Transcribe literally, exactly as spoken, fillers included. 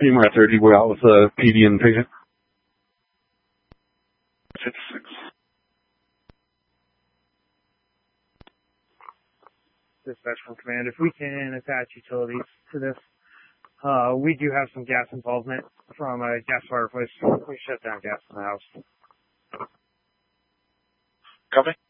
Team Rat thirty, we're out with a P D and patient. Six, six. Dispatch from command, if we can attach utilities to this, uh, we do have some gas involvement from a gas fireplace. We shut down gas in the house. Copy.